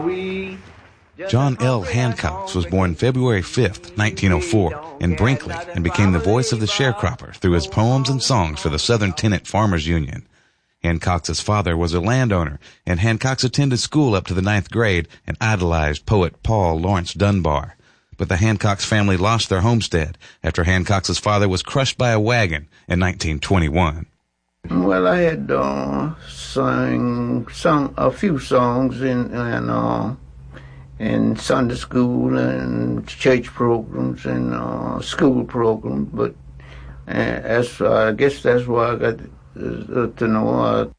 John L. Hancock was born February 5, 1904, in Brinkley and became the voice of the sharecropper through his poems and songs for the Southern Tenant Farmers Union. Hancock's father was a landowner, and Hancock attended school up to the 9th grade and idolized poet Paul Laurence Dunbar. But the Hancock's family lost their homestead after Hancock's father was crushed by a wagon in 1921. Well, I had sung a few songs in Sunday school and church programs and school programs, but I guess that's why I got to know.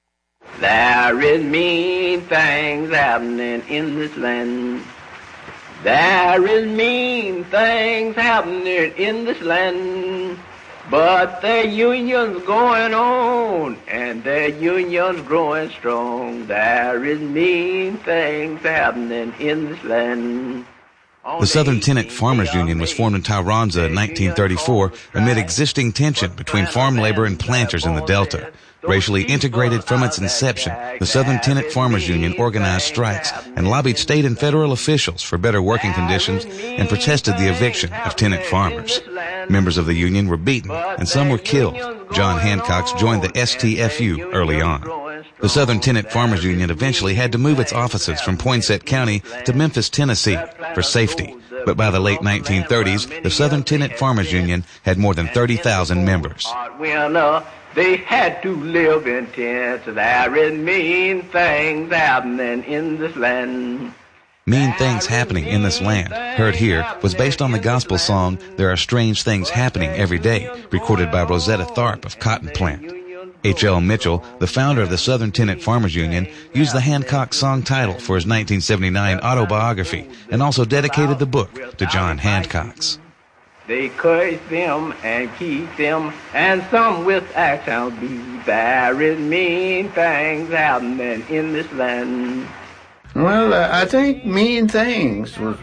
There is mean things happening in this land. There is mean things happening in this land. But the union's going on, and the union's growing strong. There is mean things happening in this land. The Southern Tenant Farmers Union was formed in Tyronza in 1934 amid existing tension between farm labor and planters in the Delta. Racially integrated from its inception, the Southern Tenant Farmers Union organized strikes and lobbied state and federal officials for better working conditions and protested the eviction of tenant farmers. Members of the union were beaten and some were killed. John Hancock joined the STFU early on. The Southern Tenant Farmers Union eventually had to move its offices from Poinsett County to Memphis, Tennessee for safety. But by the late 1930s, the Southern Tenant Farmers Union had more than 30,000 members. They had to live in tents. There is mean things happening in this land. Mean Things Happening in This Land, heard here, was based on the gospel song There Are Strange Things Happening Every Day, recorded by Rosetta Tharpe of Cotton Plant. H.L. Mitchell, the founder of the Southern Tenant Farmers Union, used the Hancock song title for his 1979 autobiography and also dedicated the book to John Hancock's. They curse them and keep them, and some with action be. There is mean things happening in this land. Well, I think Mean Things was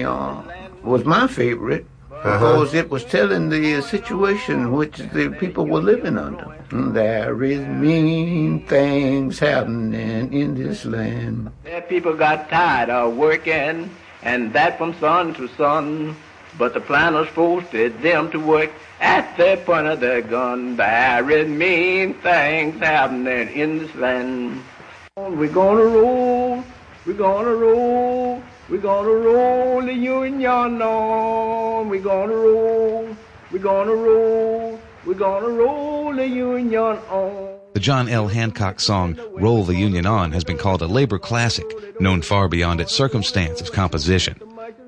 my favorite because it was telling the situation which the people were living under. There is mean things happening in this land. The people got tired of working, and that from sun to sun. But the planners forced them to work at the point of their gun. There is mean things happening in this land. We're gonna roll, we're gonna roll, we're gonna roll the union on. We're gonna roll, we're gonna roll, we're gonna roll the union on. The John L. Hancock song, Roll the Union On, has been called a labor classic, known far beyond its circumstance of composition.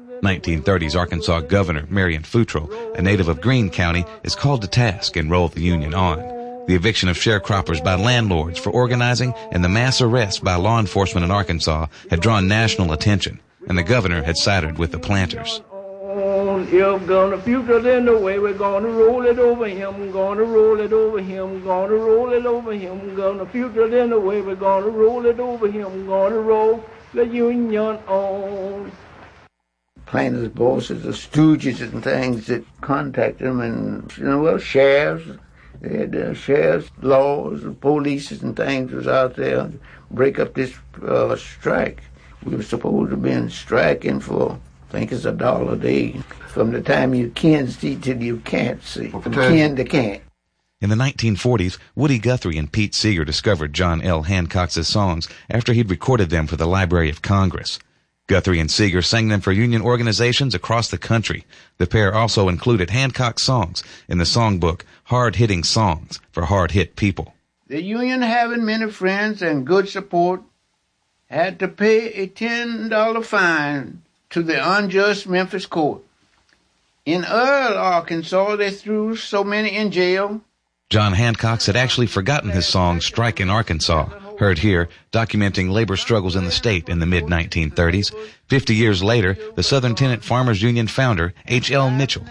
1930s Arkansas Governor Marion Futrell, a native of Greene County, is called to task in Roll the Union On. The eviction of sharecroppers by landlords for organizing and the mass arrests by law enforcement in Arkansas had drawn national attention, and the governor had sided with the planters. If gonna future in the way, we're gonna roll it over him, gonna roll it over him, gonna roll it over him, gonna future in the way, we're gonna roll it over him, gonna roll the union on. Planters' bosses, the stooges and things that contacted them, and sheriffs. They had sheriffs, laws, police and things was out there to break up this strike. We were supposed to have been striking for, I think it's $1 a day, from the time you can see till you can't see, from can to can't. In the 1940s, Woody Guthrie and Pete Seeger discovered John L. Hancock's songs after he'd recorded them for the Library of Congress. Guthrie and Seeger sang them for union organizations across the country. The pair also included Hancock songs in the songbook Hard-Hitting Songs for Hard-Hit People. The union, having many friends and good support, had to pay a $10 fine to the unjust Memphis court. In Earl, Arkansas, they threw so many in jail. John Hancock had actually forgotten his song Strike in Arkansas, heard here, documenting labor struggles in the state in the mid-1930s. 50 years later, the Southern Tenant Farmers Union founder, H.L. Mitchell,